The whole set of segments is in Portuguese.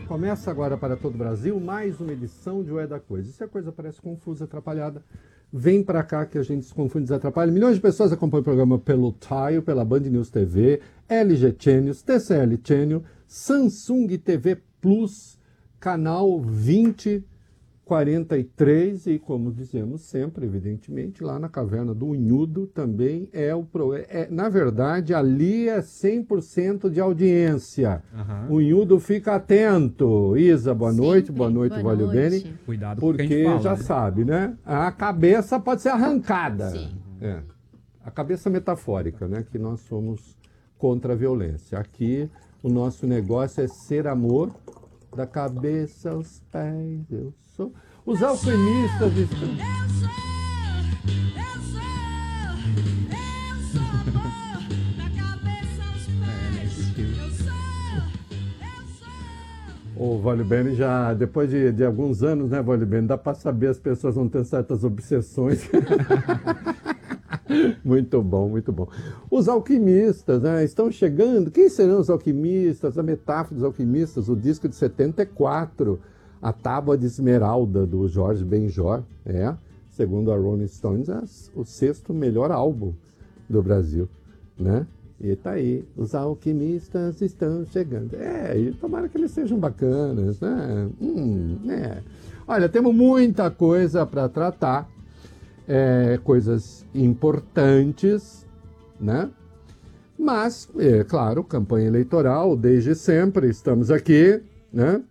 Começa agora para todo o Brasil mais uma edição de O É da Coisa. E se a coisa parece confusa, atrapalhada, vem para cá que a gente se confunde e desatrapalha. Milhões de pessoas acompanham o programa pelo Tile, pela Band News TV, LG Channels, TCL Channel, Samsung TV Plus, canal 2043 e, como dizemos sempre, evidentemente, lá na Caverna do Unhudo também é o... na verdade, ali é 100% de audiência. O Unhudo fica atento. Isa, boa noite, Valio Bene. Cuidado porque a gente fala, já né? sabe, né? A cabeça pode ser arrancada. Sim. É. A cabeça metafórica, né? Que nós somos contra a violência. Aqui, o nosso negócio é ser amor, da cabeça aos pés, eu sou. Os alquimistas estão... O Valio Bene já, depois de alguns anos, né, Valio Bene, dá para saber, as pessoas vão ter certas obsessões. Muito bom, muito bom. Os alquimistas, né, estão chegando. Quem serão os alquimistas? A metáfora dos alquimistas, o disco de 74, A Tábua de Esmeralda, do Jorge Benjor, segundo a Rolling Stones, o 6º melhor álbum do Brasil, né? E tá aí, os alquimistas estão chegando. E tomara que eles sejam bacanas, né? Olha, temos muita coisa para tratar, coisas importantes, né? Mas, claro, campanha eleitoral, desde sempre, estamos aqui, né?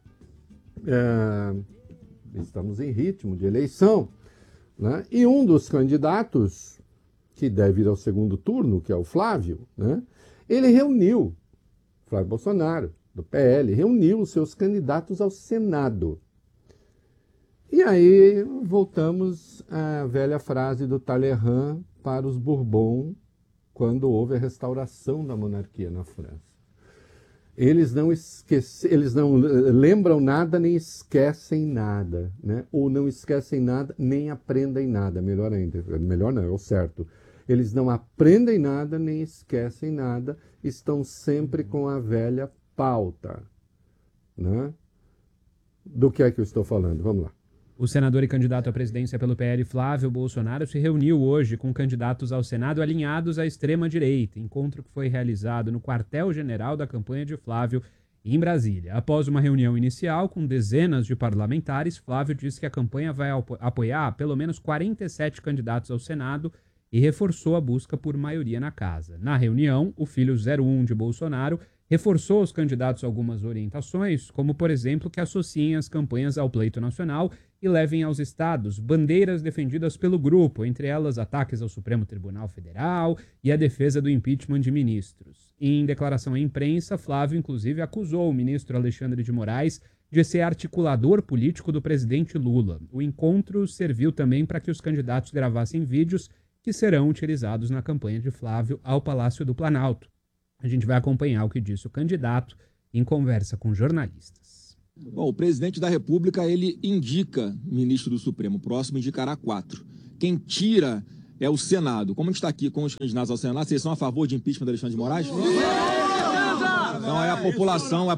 Estamos em ritmo de eleição, né? E um dos candidatos que deve ir ao segundo turno, que é o Flávio, né? Ele reuniu, Flávio Bolsonaro, do PL, reuniu os seus candidatos ao Senado. E aí voltamos à velha frase do Talleyrand para os Bourbon, quando houve a restauração da monarquia na França. Eles não lembram nada nem esquecem nada, né? Ou não esquecem nada nem aprendem nada, melhor ainda. Melhor não, é o certo. Eles não aprendem nada nem esquecem nada, estão sempre com a velha pauta, né? Do que é que eu estou falando? Vamos lá. O senador e candidato à presidência pelo PL, Flávio Bolsonaro, se reuniu hoje com candidatos ao Senado alinhados à extrema-direita, encontro que foi realizado no quartel-general da campanha de Flávio, em Brasília. Após uma reunião inicial com dezenas de parlamentares, Flávio disse que a campanha vai apoiar pelo menos 47 candidatos ao Senado e reforçou a busca por maioria na casa. Na reunião, o filho 01 de Bolsonaro reforçou aos candidatos algumas orientações, como, por exemplo, que associem as campanhas ao pleito nacional e levem aos estados bandeiras defendidas pelo grupo, entre elas ataques ao Supremo Tribunal Federal e a defesa do impeachment de ministros. Em declaração à imprensa, Flávio, inclusive, acusou o ministro Alexandre de Moraes de ser articulador político do presidente Lula. O encontro serviu também para que os candidatos gravassem vídeos que serão utilizados na campanha de Flávio ao Palácio do Planalto. A gente vai acompanhar o que disse o candidato em conversa com jornalistas. Bom, o presidente da República, ele indica ministro do Supremo. O próximo indicará 4. Quem tira é o Senado. Como a gente está aqui com os candidatos ao Senado, vocês são a favor de impeachment de Alexandre de Moraes? Não, é a população.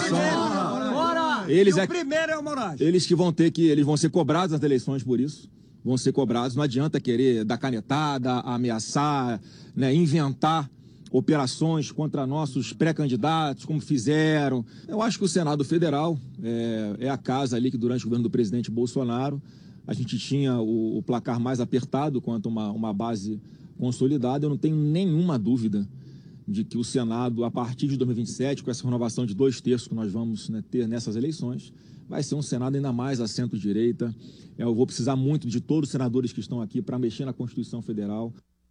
O primeiro é o Moraes. Eles vão ser cobrados nas eleições por isso. Vão ser cobrados. Não adianta querer dar canetada, ameaçar, né, inventar operações contra nossos pré-candidatos, como fizeram. Eu acho que o Senado Federal é a casa ali que, durante o governo do presidente Bolsonaro, a gente tinha o placar mais apertado quanto uma base consolidada. Eu não tenho nenhuma dúvida de que o Senado, a partir de 2027, com essa renovação de 2/3 que nós vamos, né, ter nessas eleições, vai ser um Senado ainda mais a centro-direita. Eu vou precisar muito de todos os senadores que estão aqui para mexer na Constituição Federal.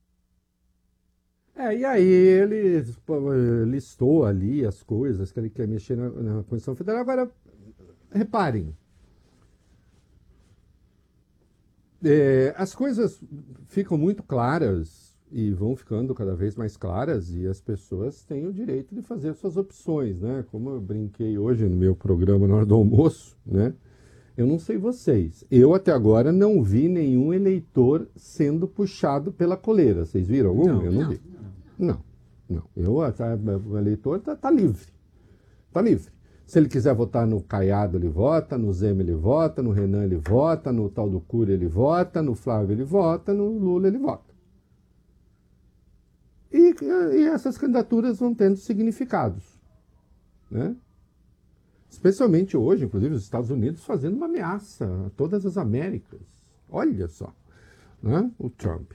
E aí ele listou ali as coisas que ele quer mexer na Constituição Federal. Agora, reparem, as coisas ficam muito claras e vão ficando cada vez mais claras e as pessoas têm o direito de fazer suas opções, né? Como eu brinquei hoje no meu programa na hora do almoço, né? Eu não sei vocês, eu até agora não vi nenhum eleitor sendo puxado pela coleira. Vocês viram algum? Eu não vi. Não. O eleitor está livre. Está livre. Se ele quiser votar no Caiado, ele vota, no Zema ele vota, no Renan ele vota, no tal do Cury ele vota, no Flávio ele vota, no Lula ele vota. E essas candidaturas vão tendo significados, né? Especialmente hoje, inclusive, os Estados Unidos fazendo uma ameaça a todas as Américas. Olha só, né? O Trump.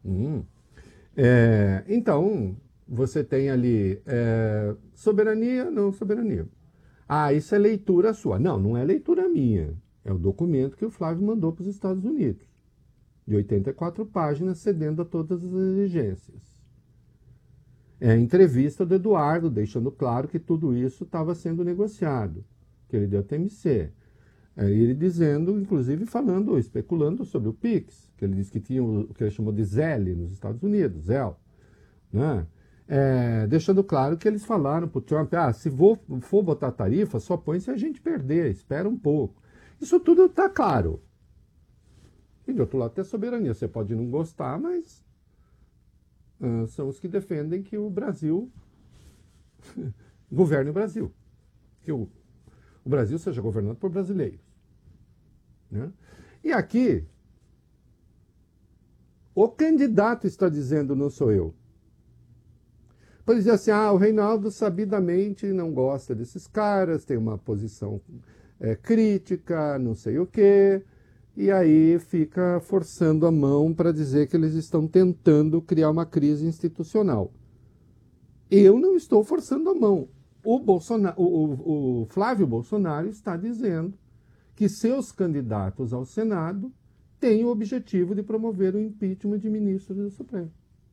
Então, você tem ali soberania, não soberania. Ah, isso é leitura sua. Não, não é leitura minha. É o documento que o Flávio mandou para os Estados Unidos, de 84 páginas, cedendo a todas as exigências. É a entrevista do Eduardo, deixando claro que tudo isso estava sendo negociado, que ele deu a TMC. Ele dizendo, inclusive falando, especulando sobre o PIX, que ele disse que tinha o que ele chamou de ZEL nos Estados Unidos, ZEL, né? Deixando claro que eles falaram para o Trump, se for botar tarifa, só põe se a gente perder, espera um pouco. Isso tudo está claro. E do outro lado tem a soberania, você pode não gostar, mas são os que defendem que o Brasil governe o Brasil. Que o Brasil seja governado por brasileiros. Né? E aqui, o candidato está dizendo, não sou eu. Pode dizer assim, o Reinaldo sabidamente não gosta desses caras, tem uma posição crítica, não sei o quê, e aí fica forçando a mão para dizer que eles estão tentando criar uma crise institucional. Eu não estou forçando a mão. O Flávio Bolsonaro está dizendo que seus candidatos ao Senado têm o objetivo de promover o impeachment de ministros do Supremo.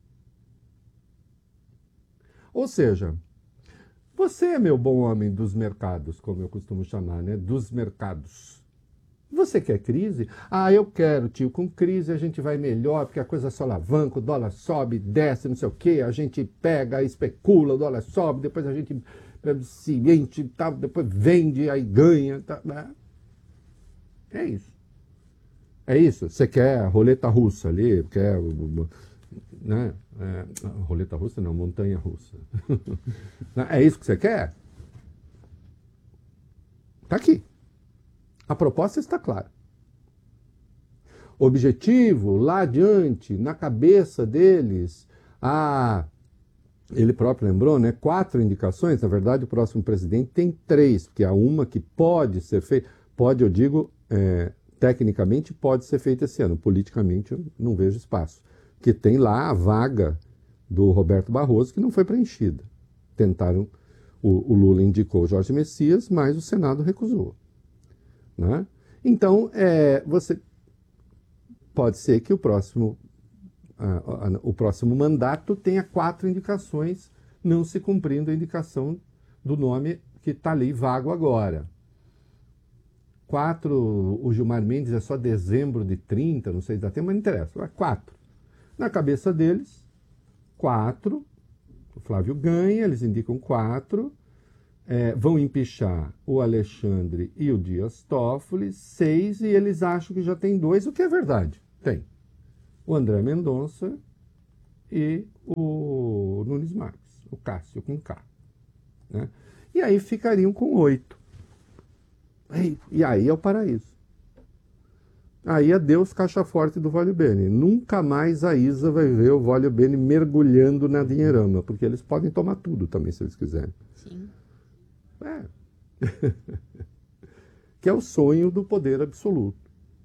Ou seja, você é meu bom homem dos mercados, como eu costumo chamar, né? Dos mercados. Você quer crise? Eu quero, tio. Com crise a gente vai melhor, porque a coisa só alavanca, o dólar sobe, desce, não sei o quê, a gente pega, especula, o dólar sobe, depois a gente ciente, depois vende, aí ganha. Né? É isso. É isso. Você quer a roleta russa ali, quer... Né? Roleta russa não, montanha russa. É isso que você quer? Está aqui. A proposta está clara. Objetivo, lá adiante, na cabeça deles, ele próprio lembrou, né? 4 indicações. Na verdade, o próximo presidente tem 3, porque há uma que pode ser feita, eu digo, tecnicamente pode ser feita esse ano, politicamente eu não vejo espaço. Que tem lá a vaga do Roberto Barroso, que não foi preenchida. Tentaram, o Lula indicou o Jorge Messias, mas o Senado recusou. Né? Então, pode ser que o próximo mandato tenha 4 indicações, não se cumprindo a indicação do nome que está ali vago agora. 4, o Gilmar Mendes é só dezembro de 30, não sei se dá tempo, mas não interessa. 4. Na cabeça deles, 4, o Flávio ganha, eles indicam 4, vão empichar o Alexandre e o Dias Toffoli, 6, e eles acham que já tem 2, o que é verdade, tem. O André Mendonça e o Nunes Marques, o Cássio com K. Né? E aí ficariam com 8. E aí é o paraíso. Aí adeus caixa forte do Vale Bene. Nunca mais a Isa vai ver o Vale Bene mergulhando na dinheirama, porque eles podem tomar tudo também, se eles quiserem. Sim. Que é o sonho do poder absoluto.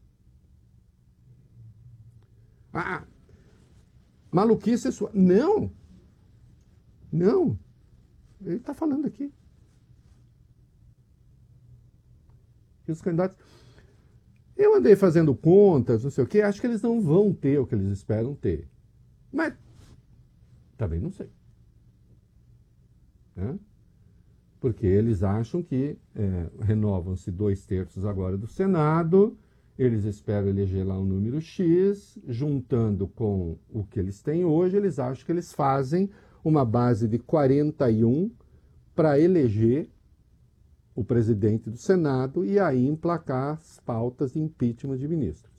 Maluquice é sua. Não! Não! Ele está falando aqui. E os candidatos... Eu andei fazendo contas, não sei o quê, acho que eles não vão ter o que eles esperam ter. Mas também não sei. Né? Porque eles acham que renovam-se 2/3 agora do Senado, eles esperam eleger lá um número X, juntando com o que eles têm hoje, eles acham que eles fazem uma base de 41 para eleger o presidente do Senado e aí emplacar as pautas de impeachment de ministros.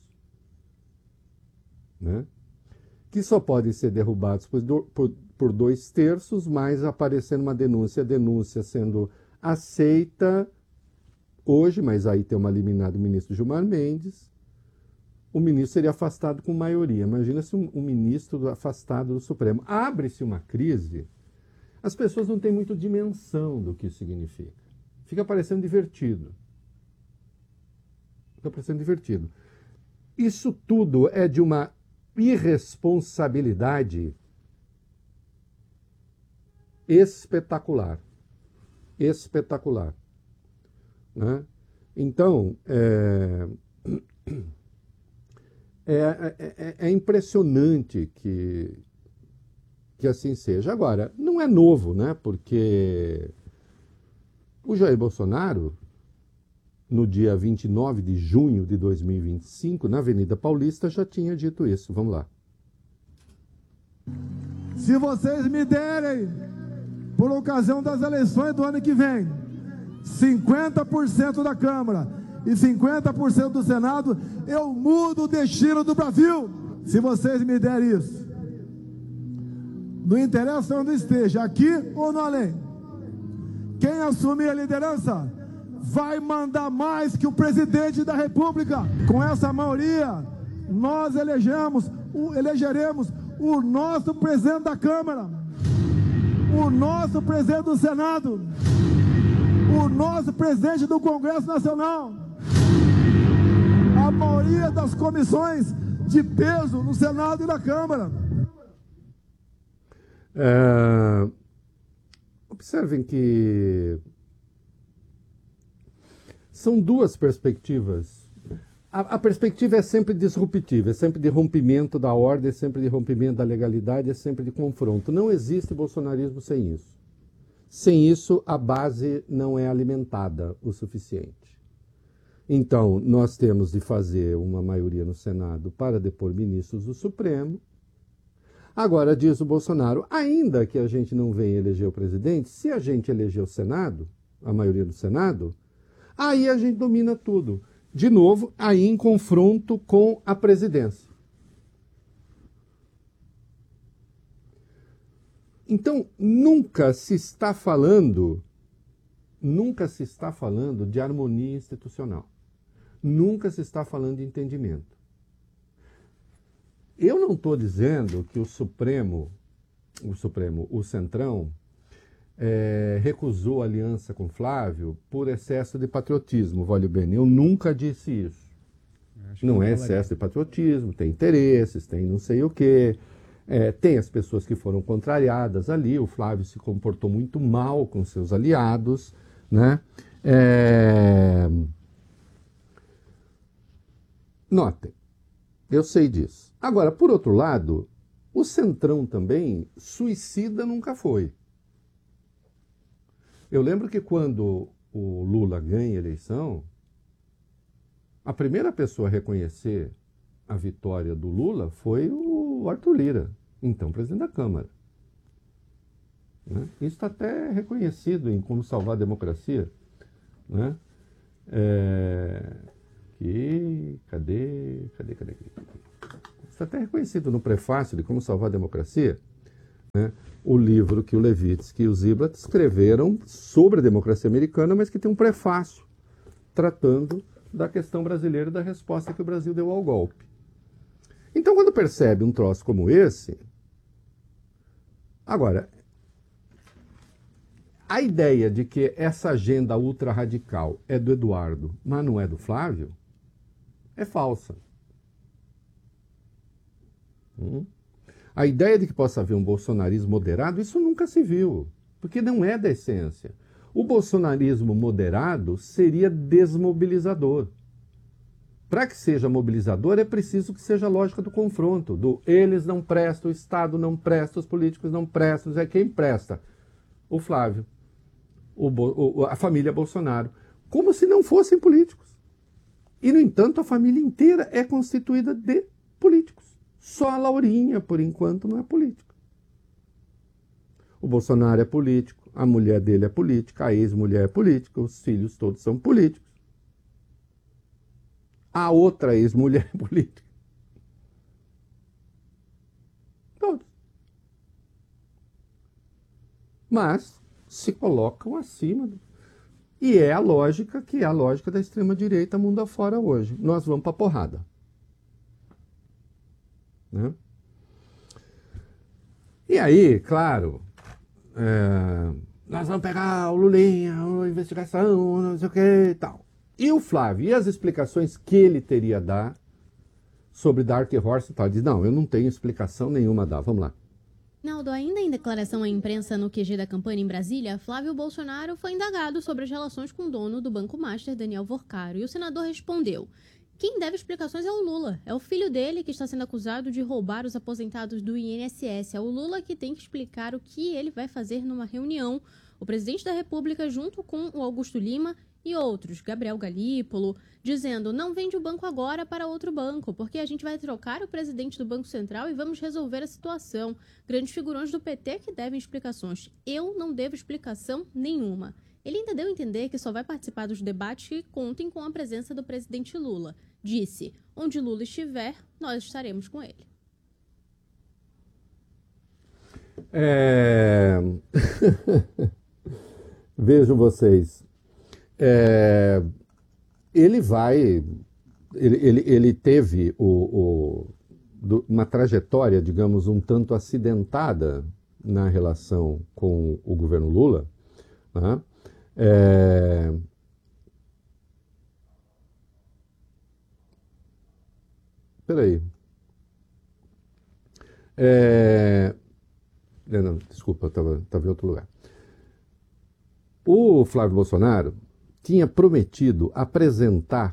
Né? Que só podem ser derrubados por 2/3, mas aparecendo uma denúncia, a denúncia sendo aceita hoje, mas aí tem uma liminar do ministro Gilmar Mendes, o ministro seria afastado com maioria. Imagina se um ministro afastado do Supremo. Abre-se uma crise, as pessoas não têm muito dimensão do que isso significa. Fica parecendo divertido. Fica parecendo divertido. Isso tudo é de uma irresponsabilidade espetacular. Espetacular. Né? Então, é impressionante que assim seja. Agora, não é novo, né? Porque o Jair Bolsonaro, no dia 29 de junho de 2025, na Avenida Paulista, já tinha dito isso. Vamos lá. Se vocês me derem, por ocasião das eleições do ano que vem, 50% da Câmara e 50% do Senado, eu mudo o destino do Brasil. Se vocês me derem isso. Não interessa onde esteja, aqui ou no além. Quem assumir a liderança vai mandar mais que o presidente da República. Com essa maioria, nós elegeremos o nosso presidente da Câmara, o nosso presidente do Senado, o nosso presidente do Congresso Nacional, a maioria das comissões de peso no Senado e na Câmara. Observem que são duas perspectivas. A perspectiva é sempre disruptiva, é sempre de rompimento da ordem, é sempre de rompimento da legalidade, é sempre de confronto. Não existe bolsonarismo sem isso. Sem isso, a base não é alimentada o suficiente. Então, nós temos de fazer uma maioria no Senado para depor ministros do Supremo. Agora, diz o Bolsonaro, ainda que a gente não venha eleger o presidente, se a gente eleger o Senado, a maioria do Senado, aí a gente domina tudo. De novo, aí em confronto com a presidência. Então, nunca se está falando de harmonia institucional. Nunca se está falando de entendimento. Eu não estou dizendo que o Centrão, recusou a aliança com Flávio por excesso de patriotismo, vale bem. Eu nunca disse isso. Não é excesso de patriotismo, tem interesses, tem não sei o quê. Tem as pessoas que foram contrariadas ali, o Flávio se comportou muito mal com seus aliados, né? Notem, eu sei disso. Agora, por outro lado, o Centrão também suicida nunca foi. Eu lembro que quando o Lula ganha a eleição, a primeira pessoa a reconhecer a vitória do Lula foi o Arthur Lira, então presidente da Câmara. Né? Isso está até reconhecido em Como Salvar a Democracia. Né? Cadê? Está até reconhecido no prefácio de Como Salvar a Democracia, né? O livro que o Levitsky e o Ziblatt escreveram sobre a democracia americana, mas que tem um prefácio tratando da questão brasileira e da resposta que o Brasil deu ao golpe. Então, quando percebe um troço como esse... Agora, a ideia de que essa agenda ultra-radical é do Eduardo, mas não é do Flávio, é falsa. A ideia de que possa haver um bolsonarismo moderado, isso nunca se viu, porque não é da essência. O bolsonarismo moderado seria desmobilizador. Para que seja mobilizador, é preciso que seja a lógica do confronto, do eles não prestam, o Estado não presta, os políticos não prestam, é quem presta? O Flávio, a família Bolsonaro, como se não fossem políticos. E, no entanto, a família inteira é constituída de políticos. Só a Laurinha, por enquanto, não é política. O Bolsonaro é político, a mulher dele é política, a ex-mulher é política, os filhos todos são políticos. A outra ex-mulher é política. Todos. Mas se colocam acima E é a lógica que é a lógica da extrema-direita mundo afora hoje. Nós vamos para a porrada. Né? E aí, claro, nós vamos pegar o Lulinha, a investigação, não sei o que e tal. E o Flávio, e as explicações que ele teria a dar sobre Dark Horse e tal? Ele diz, não, eu não tenho explicação nenhuma a dar, vamos lá. Naldo, ainda em declaração à imprensa no QG da campanha em Brasília, Flávio Bolsonaro foi indagado sobre as relações com o dono do Banco Master, Daniel Worcaro, e o senador respondeu: quem deve explicações é o Lula. É o filho dele que está sendo acusado de roubar os aposentados do INSS. É o Lula que tem que explicar o que ele vai fazer numa reunião. O presidente da República, junto com o Augusto Lima e outros, Gabriel Galípolo, dizendo: não vende o banco agora para outro banco, porque a gente vai trocar o presidente do Banco Central e vamos resolver a situação. Grandes figurões do PT que devem explicações. Eu não devo explicação nenhuma. Ele ainda deu a entender que só vai participar dos debates que contem com a presença do presidente Lula. Disse: onde Lula estiver, nós estaremos com ele. Vejam vocês. Ele teve uma trajetória, digamos, um tanto acidentada na relação com o governo Lula, né? Peraí. Não, desculpa, eu estava em outro lugar. O Flávio Bolsonaro tinha prometido apresentar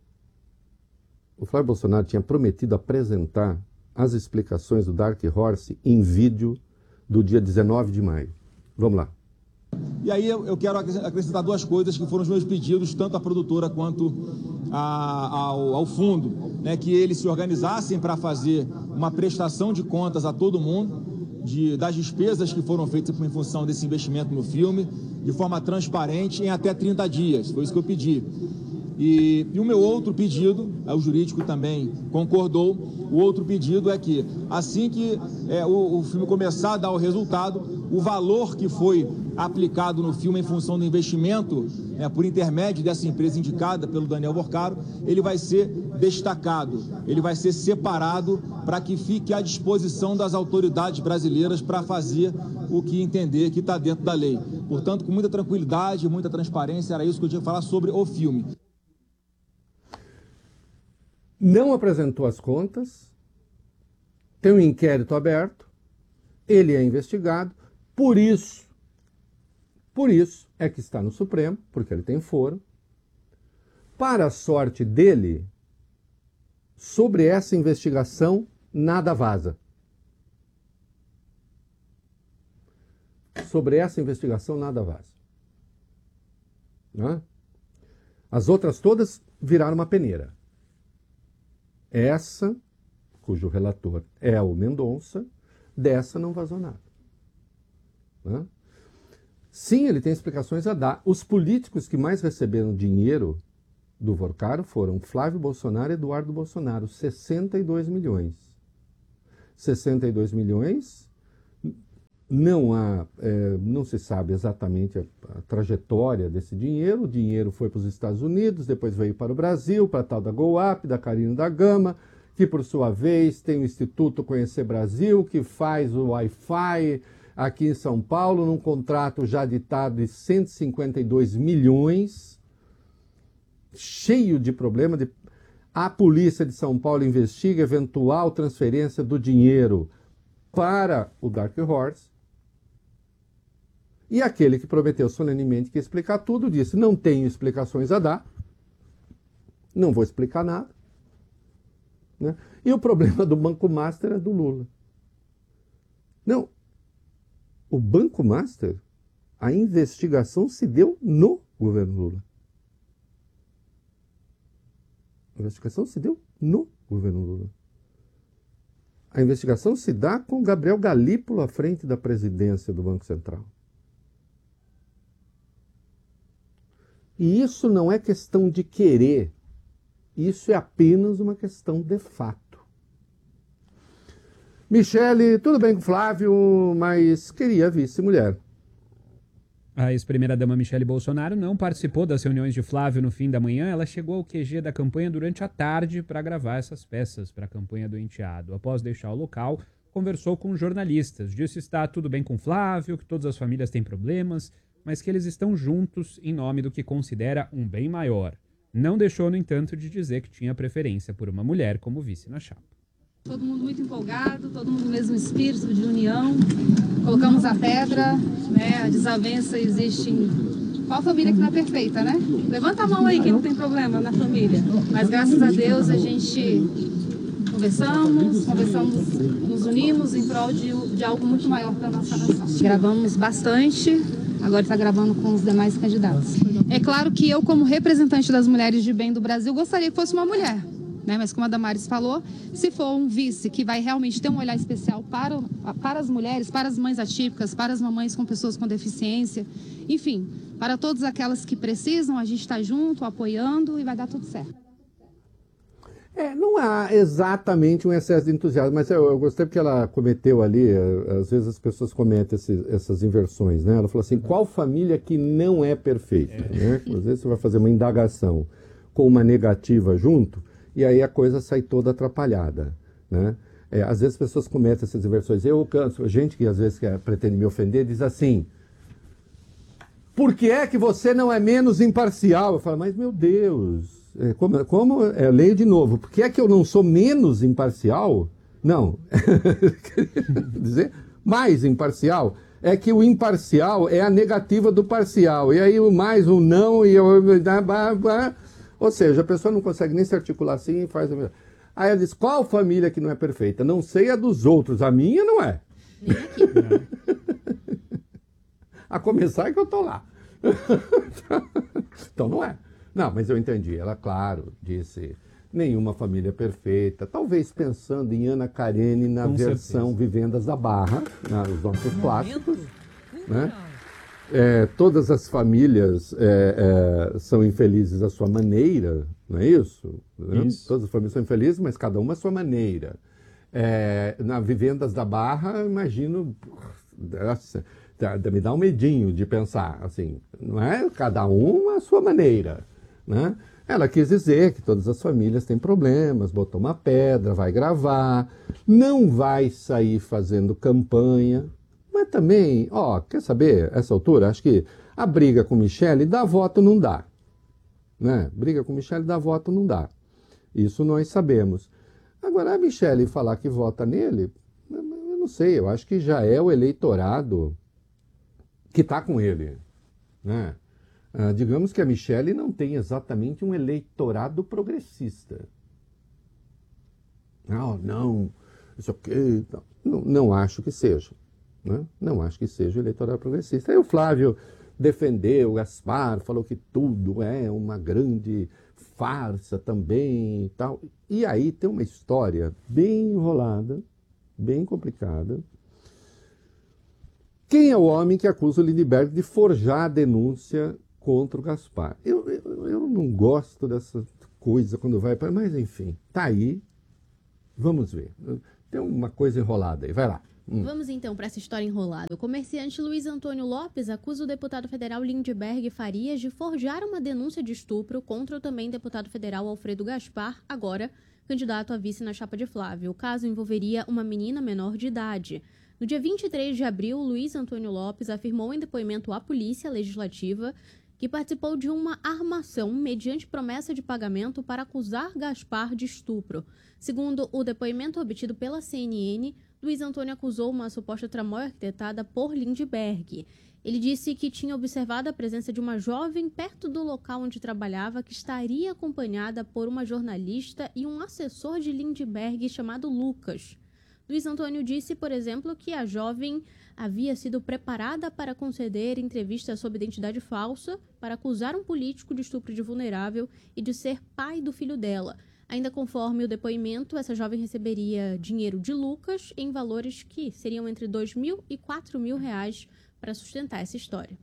as explicações do Dark Horse em vídeo do dia 19 de maio. Vamos lá. E aí eu quero acrescentar duas coisas que foram os meus pedidos, tanto à produtora quanto ao fundo, né, que eles se organizassem para fazer uma prestação de contas a todo mundo das despesas que foram feitas em função desse investimento no filme, de forma transparente, em até 30 dias. Foi isso que eu pedi. E o meu outro pedido, o jurídico também concordou, o outro pedido é que, assim que o filme começar a dar o resultado, o valor que foi aplicado no filme em função do investimento, por intermédio dessa empresa indicada pelo Daniel Worcaro, ele vai ser destacado, ele vai ser separado para que fique à disposição das autoridades brasileiras para fazer o que entender que está dentro da lei. Portanto, com muita tranquilidade, muita transparência, era isso que eu tinha que falar sobre o filme. Não apresentou as contas, tem um inquérito aberto, ele é investigado, por isso é que está no Supremo, porque ele tem foro. Para a sorte dele, sobre essa investigação, nada vaza. Sobre essa investigação, nada vaza. Né? As outras todas viraram uma peneira. Essa, cujo relator é o Mendonça, dessa não vazou nada. Né? Sim, ele tem explicações a dar. Os políticos que mais receberam dinheiro do Worcaro foram Flávio Bolsonaro e Eduardo Bolsonaro, 62 milhões. 62 milhões, não se sabe exatamente a trajetória desse dinheiro. O dinheiro foi para os Estados Unidos, depois veio para o Brasil, para a tal da GoUp, da Carina da Gama, que por sua vez tem o Instituto Conhecer Brasil, que faz o Wi-Fi aqui em São Paulo, num contrato já ditado de 152 milhões, cheio de problema. A polícia de São Paulo investiga eventual transferência do dinheiro para o Dark Horse. E aquele que prometeu solenemente que ia explicar tudo, disse: não tenho explicações a dar, não vou explicar nada. Né? E o problema do Banco Master é do Lula. Não, o Banco Master, a investigação se deu no governo Lula. A investigação se deu no governo Lula. A investigação se dá com Gabriel Galípolo à frente da presidência do Banco Central. E isso não é questão de querer, isso é apenas uma questão de fato. Michele, tudo bem com Flávio, mas queria vice-mulher. A ex-primeira-dama Michele Bolsonaro não participou das reuniões de Flávio no fim da manhã. Ela chegou ao QG da campanha durante a tarde para gravar essas peças para a campanha do enteado. Após deixar o local, conversou com jornalistas. Disse estar tudo bem com Flávio, que todas as famílias têm problemas, mas que eles estão juntos em nome do que considera um bem maior. Não deixou, no entanto, de dizer que tinha preferência por uma mulher como vice na chapa. Todo mundo muito empolgado, todo mundo no mesmo espírito de união. Colocamos a pedra, né? A desavença existe em... Qual família que não é perfeita, né? Levanta a mão aí quem não tem problema na família. Mas graças a Deus a gente conversamos, nos unimos em prol de algo muito maior para a nossa nação. Gravamos bastante, agora está gravando com os demais candidatos. É claro que eu, como representante das mulheres de bem do Brasil, gostaria que fosse uma mulher. Né? Mas como a Damares falou, se for um vice que vai realmente ter um olhar especial para as mulheres, para as mães atípicas, para as mamães com pessoas com deficiência, enfim, para todas aquelas que precisam, a gente está junto, apoiando e vai dar tudo certo. Não há exatamente um excesso de entusiasmo, mas eu gostei porque ela cometeu ali, às vezes as pessoas cometem essas inversões, né? Ela falou assim, qual família que não é perfeita? Né? Às vezes você vai fazer uma indagação com uma negativa junto, e aí a coisa sai toda atrapalhada, né? Às vezes as pessoas cometem essas inversões. Eu canso, gente que às vezes pretende me ofender, diz assim, por que é que você não é menos imparcial? Eu falo, mas meu Deus, leio de novo, por que é que eu não sou menos imparcial? Não, dizer mais imparcial. É que o imparcial é a negativa do parcial, e aí o mais, o não, e ou seja, a pessoa não consegue nem se articular assim e faz... Aí ela diz, qual família que não é perfeita? Não sei a dos outros, a minha não é. Nem aqui. A começar é que eu tô lá. Então não é. Não, mas eu entendi. Ela, claro, disse, nenhuma família perfeita. Talvez pensando em Ana Karenina na versão Vivendas da Barra, os nossos clássicos, né? Todas as famílias são infelizes à sua maneira, não é isso? Isso. Todas as famílias são infelizes, mas cada uma à sua maneira. Na Vivendas da Barra, imagino, me dá um medinho de pensar, assim, não é? Cada uma à sua maneira, né? Ela quis dizer que todas as famílias têm problemas, botou uma pedra, vai gravar, não vai sair fazendo campanha. Mas também, quer saber, essa altura, acho que a briga com Michele dá voto não dá. Né? Briga com Michele dá voto não dá. Isso nós sabemos. Agora, a Michele falar que vota nele, eu não sei, eu acho que já é o eleitorado que está com ele. Né? Digamos que a Michele não tem exatamente um eleitorado progressista. Não, isso aqui... Não acho que seja. Né? Não acho que seja o eleitorado progressista. Aí o Flávio defendeu o Gaspar, falou que tudo é uma grande farsa também e tal. E aí tem uma história bem enrolada, bem complicada. Quem é o homem que acusa o Lindbergh de forjar a denúncia contra o Gaspar? Eu não gosto dessa coisa quando vai para... Mas enfim, tá aí. Vamos ver. Tem uma coisa enrolada aí. Vai lá. Vamos então para essa história enrolada. O comerciante Luiz Antônio Lopes acusa o deputado federal Lindbergh Farias de forjar uma denúncia de estupro contra o também deputado federal Alfredo Gaspar, agora candidato a vice na chapa de Flávio. O caso envolveria uma menina menor de idade. No dia 23 de abril, Luiz Antônio Lopes afirmou em depoimento à Polícia Legislativa que participou de uma armação mediante promessa de pagamento para acusar Gaspar de estupro. Segundo o depoimento obtido pela CNN, Luiz Antônio acusou uma suposta tramóia arquitetada por Lindbergh. Ele disse que tinha observado a presença de uma jovem perto do local onde trabalhava, que estaria acompanhada por uma jornalista e um assessor de Lindbergh chamado Lucas. Luiz Antônio disse, por exemplo, que a jovem havia sido preparada para conceder entrevista sob identidade falsa para acusar um político de estupro de vulnerável e de ser pai do filho dela. Ainda conforme o depoimento, essa jovem receberia dinheiro de Lucas em valores que seriam entre R$2.000 e R$4.000 para sustentar essa história.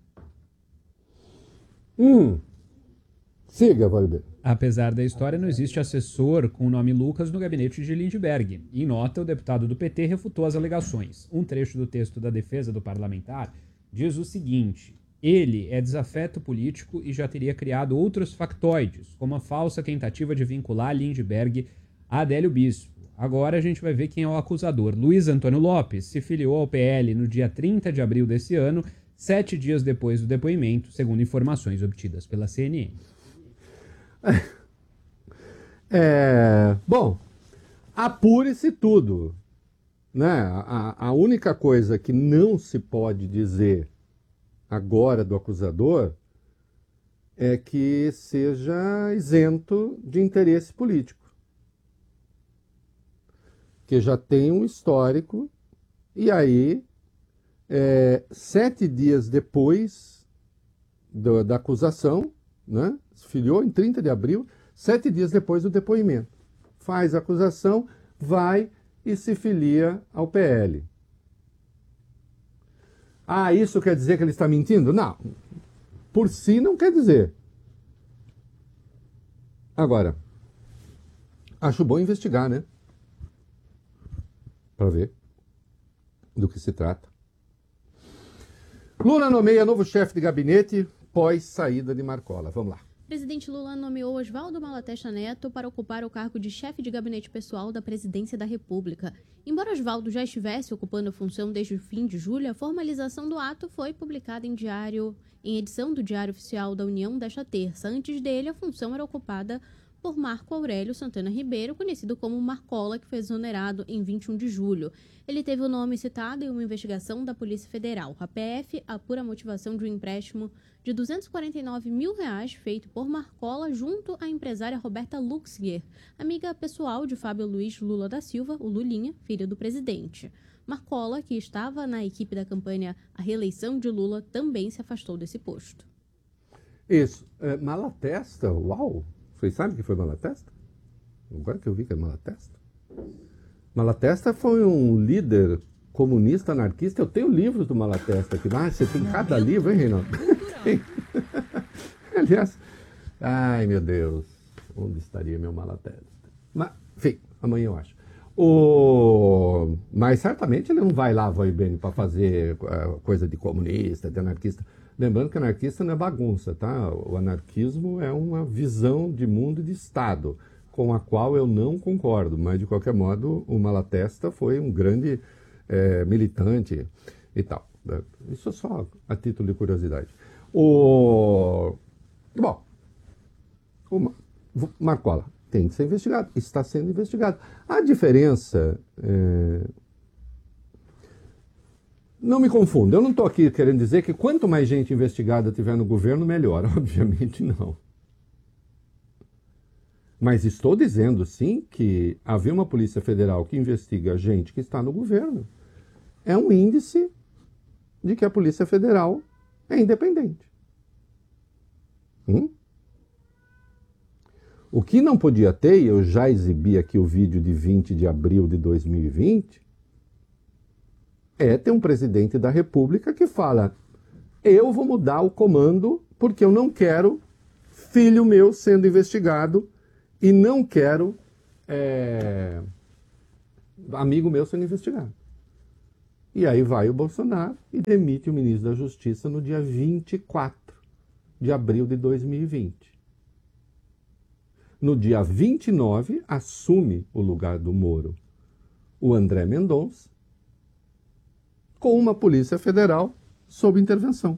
Siga, Valber. Apesar da história, não existe assessor com o nome Lucas no gabinete de Lindbergh. Em nota, o deputado do PT refutou as alegações. Um trecho do texto da defesa do parlamentar diz o seguinte: Ele é desafeto político e já teria criado outros factoides, como a falsa tentativa de vincular Lindbergh a Adélio Bispo. Agora a gente vai ver quem é o acusador. Luiz Antônio Lopes se filiou ao PL no dia 30 de abril desse ano, 7 dias depois do depoimento, segundo informações obtidas pela CNN. Bom, apure-se tudo, né? A única coisa que não se pode dizer agora do acusador é que seja isento de interesse político, que já tem um histórico, e aí, 7 dias depois da acusação, né? Se filiou em 30 de abril, 7 dias depois do depoimento. Faz a acusação, vai e se filia ao PL. Ah, isso quer dizer que ele está mentindo? Não. Por si não quer dizer. Agora, acho bom investigar, né? Para ver do que se trata. Lula nomeia novo chefe de gabinete pós saída de Marcola. Vamos lá. O presidente Lula nomeou Oswaldo Malatesta Neto para ocupar o cargo de chefe de gabinete pessoal da presidência da República. Embora Oswaldo já estivesse ocupando a função desde o fim de julho, a formalização do ato foi publicada em edição do Diário Oficial da União desta terça. Antes dele, a função era ocupada por Marco Aurélio Santana Ribeiro, conhecido como Marcola, que foi exonerado em 21 de julho. Ele teve o nome citado em uma investigação da Polícia Federal. A PF apura a motivação de um empréstimo de R$249 mil feito por Marcola junto à empresária Roberta Luxinger, amiga pessoal de Fábio Luiz Lula da Silva, o Lulinha, filho do presidente. Marcola, que estava na equipe da campanha à reeleição de Lula, também se afastou desse posto. Isso. Malatesta, uau! Vocês sabem que foi Malatesta? Agora que eu vi que é Malatesta. Malatesta foi um líder comunista anarquista. Eu tenho livros do Malatesta aqui. Ah, você tem cada livro, hein, Reinaldo? Tem. Aliás, ai meu Deus, onde estaria meu Malatesta? Mas, enfim, amanhã eu acho. Mas certamente ele não vai lá, vai bem, para fazer coisa de comunista, de anarquista. Lembrando que anarquista não é bagunça, tá? O anarquismo é uma visão de mundo e de Estado, com a qual eu não concordo, mas de qualquer modo o Malatesta foi um grande militante e tal. Isso é só a título de curiosidade. Bom, o Marcola tem que ser investigado, está sendo investigado. A diferença... Não me confunda, eu não estou aqui querendo dizer que quanto mais gente investigada tiver no governo, melhor. Obviamente não. Mas estou dizendo, sim, que haver uma Polícia Federal que investiga gente que está no governo é um índice de que a Polícia Federal é independente. O que não podia ter, e eu já exibi aqui o vídeo de 20 de abril de 2020, é ter um presidente da República que fala: eu vou mudar o comando porque eu não quero filho meu sendo investigado e não quero amigo meu sendo investigado. E aí vai o Bolsonaro e demite o ministro da Justiça no dia 24 de abril de 2020. No dia 29, assume o lugar do Moro o André Mendonça, com uma Polícia Federal sob intervenção.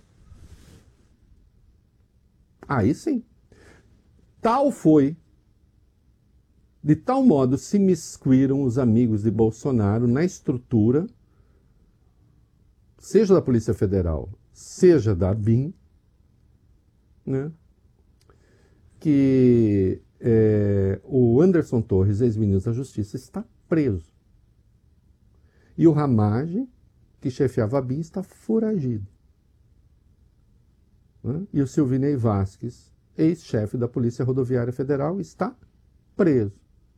Aí sim. Tal foi, de tal modo se imiscuíram os amigos de Bolsonaro na estrutura, seja da Polícia Federal, seja da ABIN, né, que o Anderson Torres, ex-ministro da Justiça, está preso. E o Ramagem, que chefiava a ABIN, está foragido. E o Silvinei Vasquez, ex-chefe da Polícia Rodoviária Federal, está preso.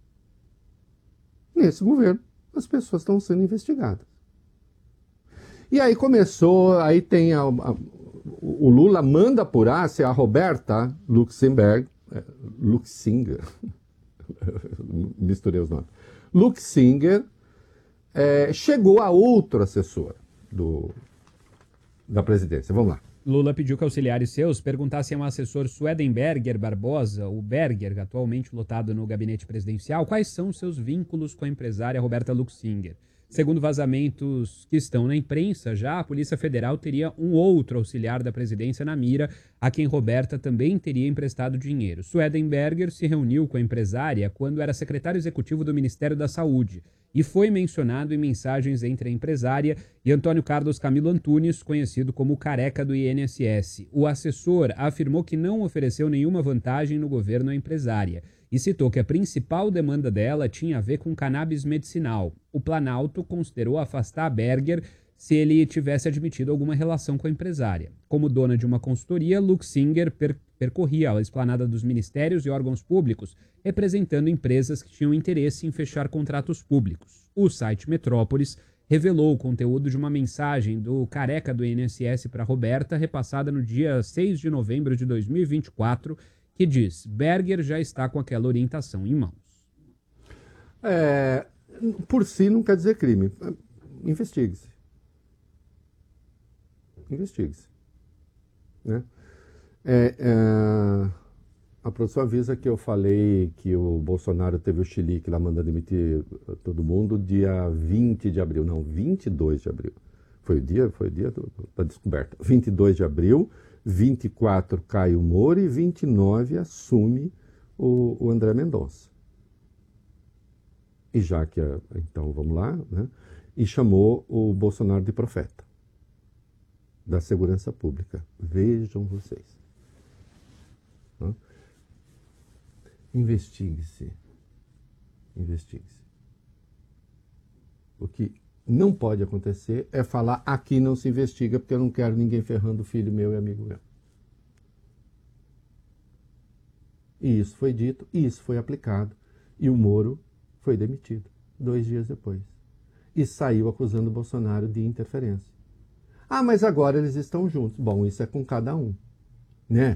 Nesse governo, as pessoas estão sendo investigadas. E aí começou, aí tem o Lula manda apurar se a Roberta Luxinger, misturei os nomes, Luxinger, chegou a outro assessor da presidência. Vamos lá. Lula pediu que auxiliares seus perguntassem ao assessor Swedenberger Barbosa, o Berger, atualmente lotado no gabinete presidencial, quais são os seus vínculos com a empresária Roberta Luxinger. Segundo vazamentos que estão na imprensa, já a Polícia Federal teria um outro auxiliar da presidência na mira, a quem Roberta também teria emprestado dinheiro. Swedenberger se reuniu com a empresária quando era secretário executivo do Ministério da Saúde e foi mencionado em mensagens entre a empresária e Antônio Carlos Camilo Antunes, conhecido como o Careca do INSS. O assessor afirmou que não ofereceu nenhuma vantagem no governo à empresária e citou que a principal demanda dela tinha a ver com cannabis medicinal. O Planalto considerou afastar Berger se ele tivesse admitido alguma relação com a empresária. Como dona de uma consultoria, Luxinger percorria a esplanada dos ministérios e órgãos públicos, representando empresas que tinham interesse em fechar contratos públicos. O site Metrópolis revelou o conteúdo de uma mensagem do Careca do INSS para Roberta, repassada no dia 6 de novembro de 2024, que diz: Berger já está com aquela orientação em mãos. Por si não quer dizer crime. Investigue-se. Investigue-se. Né? A produção avisa que eu falei que o Bolsonaro teve o chilique lá mandando demitir todo mundo dia 20 de abril. Não, 22 de abril. Foi o dia da descoberta. 22 de abril. 24 cai o Moro e 29 assume o André Mendonça. E já que, então vamos lá, né? E chamou o Bolsonaro de profeta da segurança pública. Vejam vocês. Né? Investigue-se. Investigue-se. O que não pode acontecer é falar: aqui não se investiga porque eu não quero ninguém ferrando filho meu e amigo meu. E isso foi dito, e isso foi aplicado. E o Moro foi demitido 2 dias depois. E saiu acusando o Bolsonaro de interferência. Ah, mas agora eles estão juntos. Bom, isso é com cada um, né?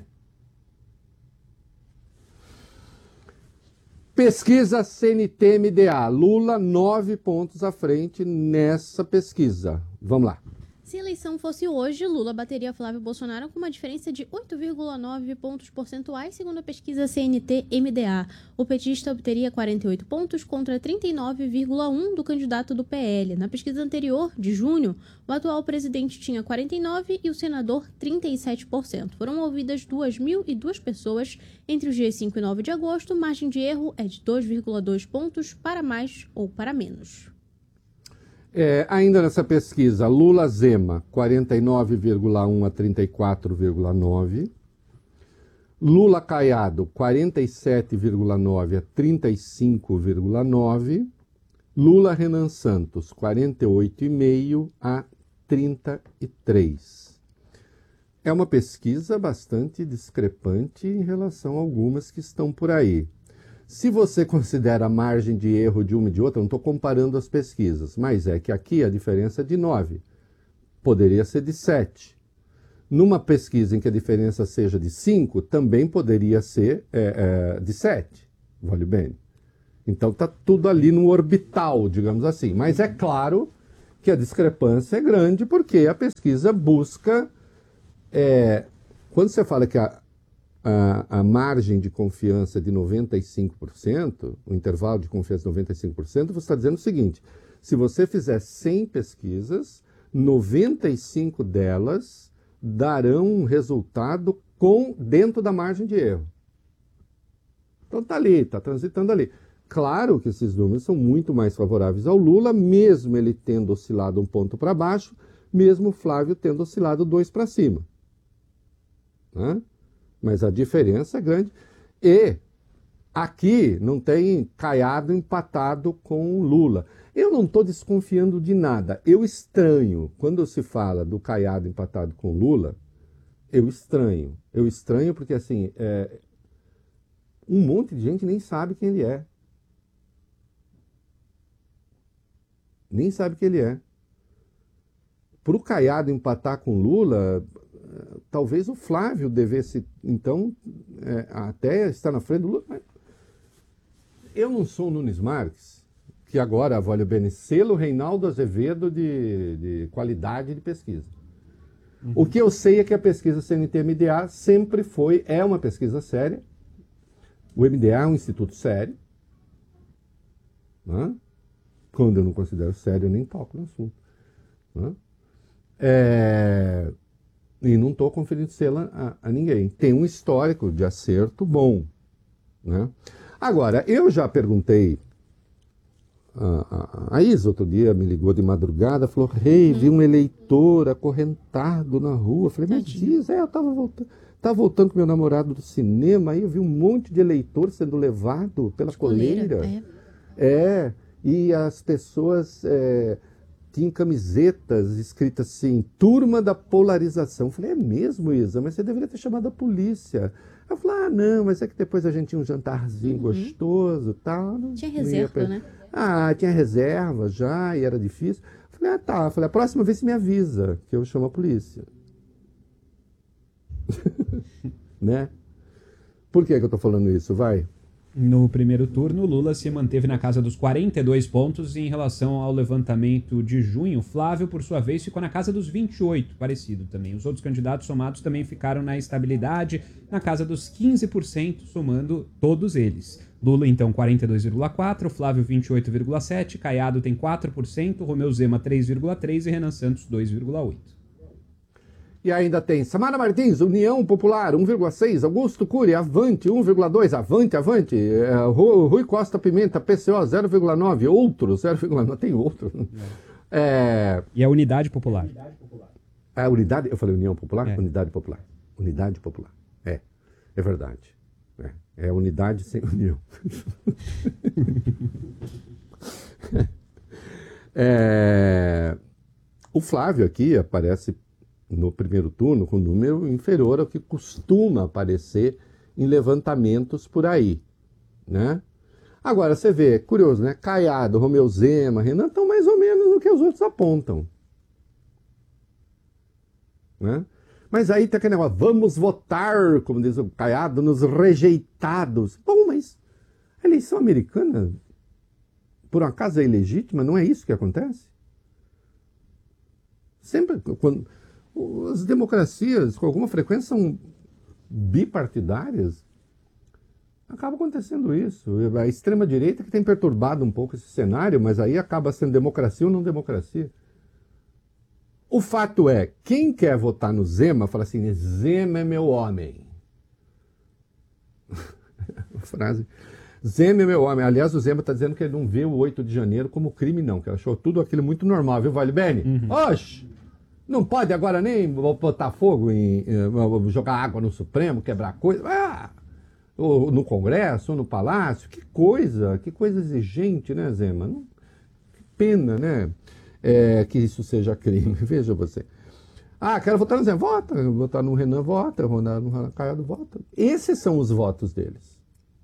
Pesquisa CNT-MDA. Lula 9 pontos à frente nessa pesquisa. Vamos lá. Se a eleição fosse hoje, Lula bateria Flávio Bolsonaro com uma diferença de 8,9 pontos percentuais, segundo a pesquisa CNT-MDA. O petista obteria 48 pontos contra 39,1 do candidato do PL. Na pesquisa anterior, de junho, o atual presidente tinha 49% e o senador 37%. Foram ouvidas 2.002 pessoas entre os dias 5 e 9 de agosto. Margem de erro é de 2,2 pontos para mais ou para menos. Ainda nessa pesquisa, Lula-Zema, 49,1 a 34,9. Lula-Caiado, 47,9 a 35,9. Lula-Renan Santos, 48,5 a 33. É uma pesquisa bastante discrepante em relação a algumas que estão por aí. Se você considera a margem de erro de uma e de outra, não estou comparando as pesquisas, mas é que aqui a diferença é de 9. Poderia ser de 7. Numa pesquisa em que a diferença seja de 5, também poderia ser de 7. Vale bem? Então está tudo ali no orbital, digamos assim. Mas é claro que a discrepância é grande porque a pesquisa busca... quando você fala que a margem de confiança de 95%, o intervalo de confiança de 95%, você está dizendo o seguinte: se você fizer 100 pesquisas, 95 delas darão um resultado dentro da margem de erro. Então está ali, está transitando ali. Claro que esses números são muito mais favoráveis ao Lula, mesmo ele tendo oscilado um ponto para baixo, mesmo o Flávio tendo oscilado 2 para cima. Né? Mas a diferença é grande. E aqui não tem Caiado empatado com Lula. Eu não estou desconfiando de nada. Eu estranho, quando se fala do Caiado empatado com Lula, eu estranho. Eu estranho porque, assim, um monte de gente nem sabe quem ele é. Nem sabe quem ele é. Para o Caiado empatar com Lula... Talvez o Flávio devesse, então, até estar na frente do Lula. Mas eu não sou o Nunes Marques, que agora, vale bem, selo Reinaldo Azevedo de qualidade de pesquisa. O que eu sei é que a pesquisa CNT-MDA sempre é uma pesquisa séria. O MDA é um instituto sério. Né? Quando eu não considero sério, eu nem toco no assunto. Né? E não estou conferindo selo a ninguém. Tem um histórico de acerto bom. Né? Agora, eu já perguntei, a Isa outro dia me ligou de madrugada, falou, vi um eleitor acorrentado na rua. Eu falei, mas Isa, eu estava voltando com meu namorado do cinema, aí eu vi um monte de eleitor sendo levado pela coleira. E as pessoas tinham camisetas escritas assim, turma da polarização. Eu falei, é mesmo, Isa? Mas você deveria ter chamado a polícia. Eu falei, não, mas é que depois a gente tinha um jantarzinho gostoso e tal. Tinha reserva, né? Tinha reserva já, e era difícil. Eu falei, tá. Eu falei, a próxima vez você me avisa, que eu chamo a polícia. Né? Por que eu tô falando isso? Vai. No primeiro turno, Lula se manteve na casa dos 42 pontos em relação ao levantamento de junho. Flávio, por sua vez, ficou na casa dos 28, parecido também. Os outros candidatos somados também ficaram na estabilidade, na casa dos 15%, somando todos eles. Lula, então, 42,4%, Flávio, 28,7%, Caiado tem 4%, Romeu Zema, 3,3% e Renan Santos, 2,8%. E ainda tem Samara Martins, União Popular, 1,6%. Augusto Cury, Avante, 1,2%. Avante. Rui Costa Pimenta, PCO, 0,9%. Outro, 0,9%. Tem outro. E a Unidade Popular. A Unidade, eu falei União Popular? Unidade Popular. É verdade. É unidade sem união. O Flávio aqui aparece no primeiro turno com um número inferior ao que costuma aparecer em levantamentos por aí, né? Agora, você vê, curioso, né? Caiado, Romeu Zema, Renan estão mais ou menos no que os outros apontam. Né? Mas aí tem aquele negócio, vamos votar, como diz o Caiado, nos rejeitados. Bom, mas a eleição americana, por um acaso, é ilegítima? Não é isso que acontece? Sempre, quando as democracias, com alguma frequência, são bipartidárias, acaba acontecendo isso. A extrema-direita que tem perturbado um pouco esse cenário, mas aí acaba sendo democracia ou não democracia. O fato é, quem quer votar no Zema, fala assim, Zema é meu homem. Frase, Zema é meu homem. Aliás, o Zema está dizendo que ele não vê o 8 de janeiro como crime, não, que achou tudo aquilo muito normal, viu, Vale Bene? Oxe! Não pode agora nem botar fogo jogar água no Supremo, quebrar coisa. Ou no Congresso, ou no Palácio. Que coisa exigente, né, Zema? Que pena, né? Que isso seja crime. Veja você. Quero votar no Zema. Vota. Votar no Renan, vota. Votar no Caiado, vota. Esses são os votos deles.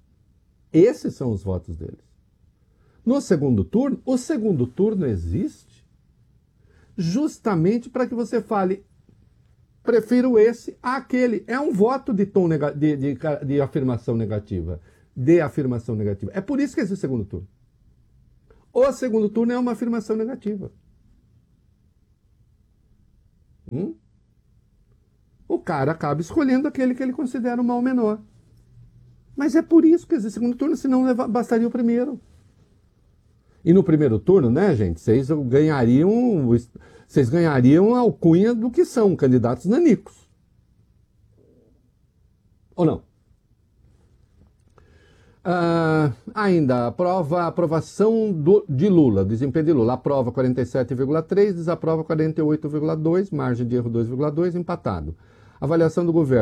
No segundo turno, o segundo turno existe justamente para que você fale, prefiro esse àquele. É um voto de tom de afirmação negativa. É por isso que existe o segundo turno. O segundo turno é uma afirmação negativa. O cara acaba escolhendo aquele que ele considera o mal menor. Mas é por isso que existe o segundo turno, senão bastaria o primeiro. E no primeiro turno, né, gente, vocês ganhariam a alcunha do que são candidatos nanicos. Ou não? Ainda, aprovação de Lula, desempenho de Lula. Aprova 47,3%, desaprova 48,2%, margem de erro 2,2%, empatado. Avaliação do governo.